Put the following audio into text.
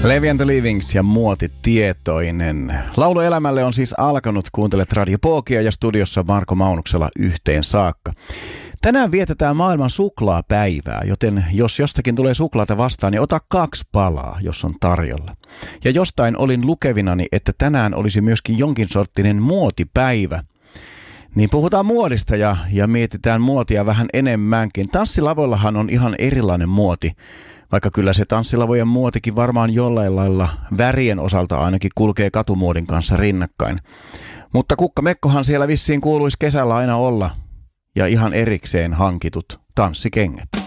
Levi and the Livings ja muotitietoinen. Laulu elämälle on siis alkanut. Kuuntelet Radio Pookia ja studiossa Marko Maunuksella yhteen saakka. Tänään vietetään maailman suklaapäivää, joten jos jostakin tulee suklaata vastaan, niin ota 2 palaa, jos on tarjolla. Ja jostain olin lukevinani, että tänään olisi myöskin jonkin sorttinen muotipäivä. Niin puhutaan muodista ja mietitään muotia vähän enemmänkin. Tanssilavoillahan on ihan erilainen muoti. Vaikka kyllä se tanssilavojen muotikin varmaan jollain lailla värien osalta ainakin kulkee katumuodin kanssa rinnakkain. Mutta kukkamekkohan siellä vissiin kuuluisi kesällä aina olla ja ihan erikseen hankitut tanssikengät.